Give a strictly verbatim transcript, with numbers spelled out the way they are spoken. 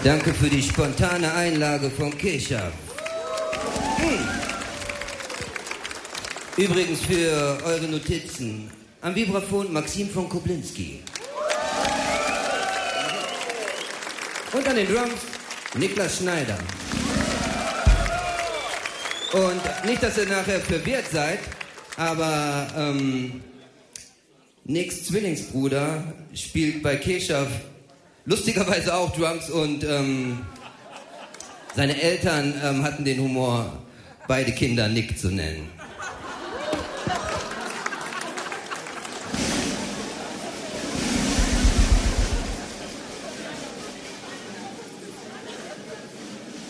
Danke für die spontane Einlage von Kesha. Hm. Übrigens für eure Notizen. Am Vibraphon Maxim von Koblinski. Und an den Drums Niklas Schneider. Und nicht, dass ihr nachher verwirrt seid, aber ähm, Nicks Zwillingsbruder spielt bei Kesha lustigerweise auch Drums und ähm, seine Eltern ähm, hatten den Humor, beide Kinder Nick zu nennen.